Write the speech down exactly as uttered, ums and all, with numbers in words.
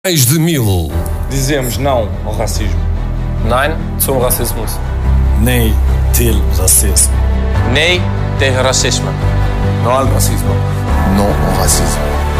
Mais de mil. Dizemos não ao racismo. Nein zum Rassismus. Nee till racism. Nee tegen racisme. Não ao racismo. Não ao racismo.